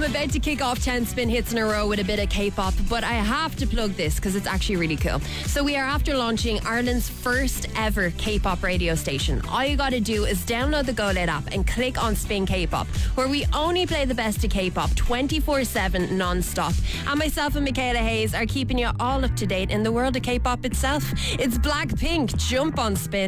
about to kick off 10 spin hits in a row with a bit of K-pop, but I have to plug this because it's actually really cool. So we are after launching Ireland's first ever K-pop radio station. All you gotta do is download the GoLed app and click on Spin K-pop, where we only play the best of K-pop 24/7 non-stop. And myself and Michaela Hayes are keeping you all up to date in the world of K-pop itself. It's Blackpink, Jump on Spin.